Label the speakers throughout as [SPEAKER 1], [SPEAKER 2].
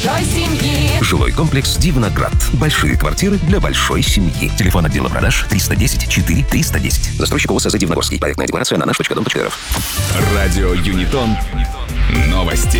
[SPEAKER 1] большой семьи.
[SPEAKER 2] Жилой комплекс «Дивноград». Большие квартиры для большой семьи. Телефон отдела продаж 310 4 310. Застройщик ОСЗ «Дивногорский». Проектная декларация на наш.дом.рф.
[SPEAKER 3] Радио Юнитон. Новости.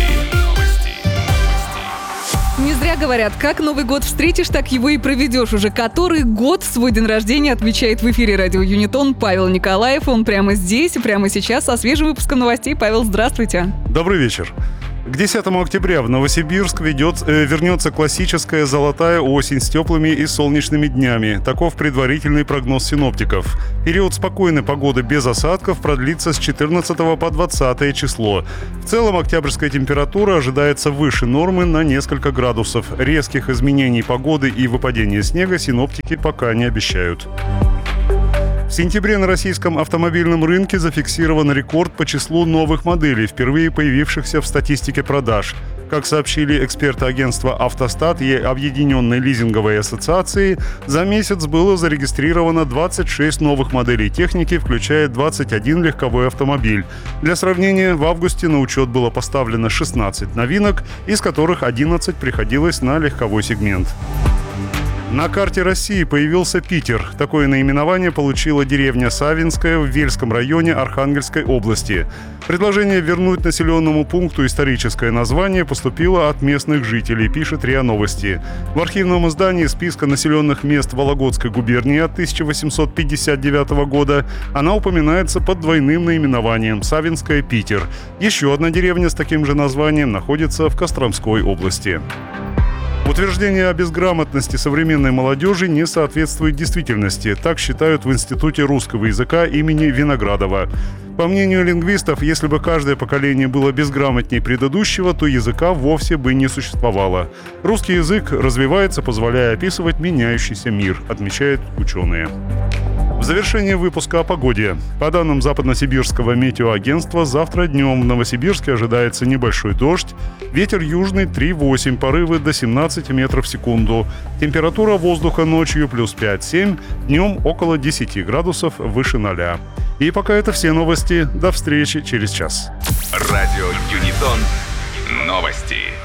[SPEAKER 4] Не зря говорят, как Новый год встретишь, так его и проведешь. Уже который год свой день рождения отмечает в эфире радио Юнитон Павел Николаев. Он прямо здесь и прямо сейчас со свежим выпуском новостей. Павел, здравствуйте.
[SPEAKER 5] Добрый вечер. К 10 октября в Новосибирск вернется классическая золотая осень с теплыми и солнечными днями. Таков предварительный прогноз синоптиков. Период спокойной погоды без осадков продлится с 14 по 20 число. В целом октябрьская температура ожидается выше нормы на несколько градусов. Резких изменений погоды и выпадения снега синоптики пока не обещают. В сентябре на российском автомобильном рынке зафиксирован рекорд по числу новых моделей, впервые появившихся в статистике продаж. Как сообщили эксперты агентства «Автостат» и Объединенной лизинговой ассоциации, за месяц было зарегистрировано 26 новых моделей техники, включая 21 легковой автомобиль. Для сравнения, в августе на учет было поставлено 16 новинок, из которых 11 приходилось на легковой сегмент. На карте России появился Питер. Такое наименование получила деревня Савинская в Вельском районе Архангельской области. Предложение вернуть населенному пункту историческое название поступило от местных жителей, пишет РИА Новости. В архивном издании списка населенных мест Вологодской губернии от 1859 года она упоминается под двойным наименованием Савинская, Питер. Еще одна деревня с таким же названием находится в Костромской области. Утверждение о безграмотности современной молодежи не соответствует действительности. Так считают в Институте русского языка имени Виноградова. По мнению лингвистов, если бы каждое поколение было безграмотнее предыдущего, то языка вовсе бы не существовало. Русский язык развивается, позволяя описывать меняющийся мир, отмечают ученые. В завершение выпуска о погоде. По данным Западносибирского метеоагентства, завтра днем в Новосибирске ожидается небольшой дождь. Ветер южный 3,8, порывы до 17 метров в секунду. Температура воздуха ночью плюс 5-7, днем около 10 градусов выше 0. И пока это все новости. До встречи через час.
[SPEAKER 3] Радио Юнитон. Новости.